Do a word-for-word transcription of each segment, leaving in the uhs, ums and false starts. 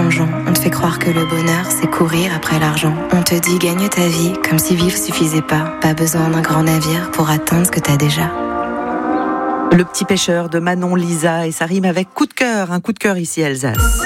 plongeon. On te fait croire que le bonheur, c'est courir après l'argent. On te dit gagne ta vie, comme si vivre suffisait pas. Pas besoin d'un grand navire pour atteindre ce que t'as déjà. Le petit pêcheur de Manon Lisa, et ça rime avec coup de cœur, un coup de cœur ici Alsace.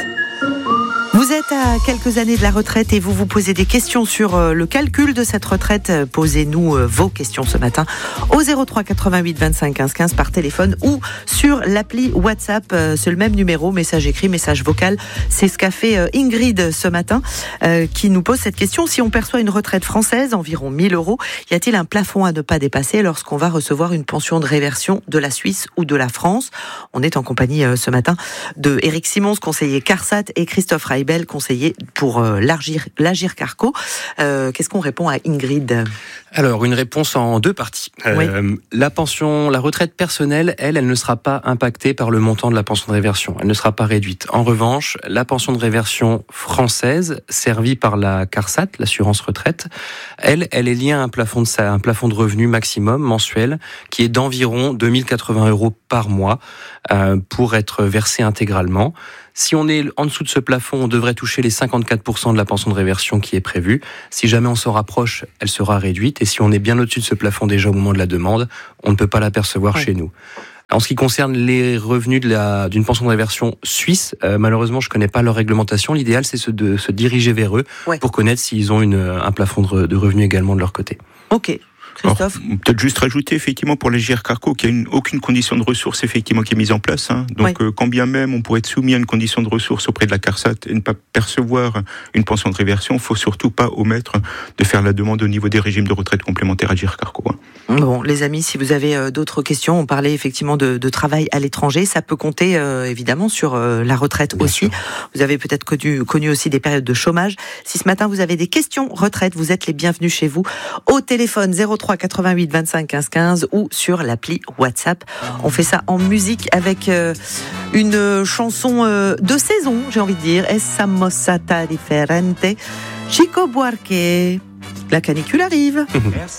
Vous êtes à quelques années de la retraite et vous vous posez des questions sur le calcul de cette retraite. Posez-nous vos questions ce matin au zéro trois quatre-vingt-huit vingt-cinq quinze quinze par téléphone ou sur l'appli WhatsApp. C'est le même numéro, message écrit, message vocal. C'est ce qu'a fait Ingrid ce matin qui nous pose cette question. Si on perçoit une retraite française, environ mille euros, y a-t-il un plafond à ne pas dépasser lorsqu'on va recevoir une pension de réversion de la Suisse ou de la France? On est en compagnie ce matin de Éric Simons, conseiller CARSAT, et Christophe Reibel, conseiller pour euh, l'Agir, l'Agir Carco. Euh, qu'est-ce qu'on répond à Ingrid? Alors, une réponse en deux parties. Oui. Euh, la pension, la retraite personnelle, elle, elle ne sera pas impactée par le montant de la pension de réversion. Elle ne sera pas réduite. En revanche, la pension de réversion française, servie par la CARSAT, l'assurance retraite, elle, elle est liée à un plafond de, un plafond de revenu maximum mensuel qui est d'environ deux mille quatre-vingts euros par mois euh, pour être versé intégralement. Si on est en dessous de ce plafond, on devrait toucher les cinquante-quatre pour cent de la pension de réversion qui est prévue. Si jamais on s'en rapproche, elle sera réduite. Et si on est bien au-dessus de ce plafond déjà au moment de la demande, on ne peut pas l'apercevoir oui. chez nous. En ce qui concerne les revenus de la, d'une pension de réversion suisse, euh, malheureusement, je ne connais pas leur réglementation. L'idéal, c'est de se diriger vers eux ouais. pour connaître s'ils ont une, un plafond de, de revenus également de leur côté. Ok. Christophe. Alors, peut-être juste rajouter effectivement pour l'Agir Carco qu'il n'y a une, aucune condition de ressources effectivement qui est mise en place. Hein. Donc oui. euh, quand bien même on pourrait être soumis à une condition de ressources auprès de la CARSAT et ne pas percevoir une pension de réversion, il ne faut surtout pas omettre de faire la demande au niveau des régimes de retraite complémentaires Agir Carco. Hein. Bon, les amis, si vous avez euh, d'autres questions, on parlait effectivement de, de travail à l'étranger, ça peut compter euh, évidemment sur euh, la retraite bien aussi. Sûr. Vous avez peut-être connu, connu aussi des périodes de chômage. Si ce matin vous avez des questions retraite, vous êtes les bienvenus chez vous au téléphone zéro trois quatre-vingt-huit vingt-cinq quinze quinze ou sur l'appli WhatsApp. On fait ça en musique avec euh, une chanson euh, de saison, j'ai envie de dire. Essa mossata differente, Chico Buarque. La canicule arrive.